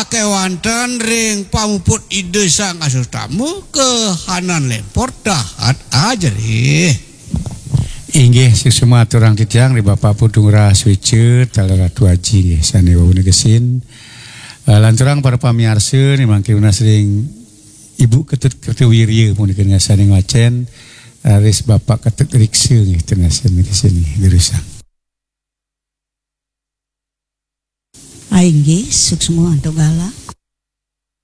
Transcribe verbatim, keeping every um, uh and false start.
kewanten ring pamuput ide sang asuh tamu kehanan lempor dahat aja deh. Inggih semua aturang titiang di Bapak Pudung Raswice Taleratu Haji nggih sane wawune gesin. Lanturang para pamiarsa nih mangke sering Ibu Ketut Kertiwirya punikeun ngasane ngacen aris Bapak Ketut Rikse nggih teu nasen di sini dirusak. Aing ge suk semua togala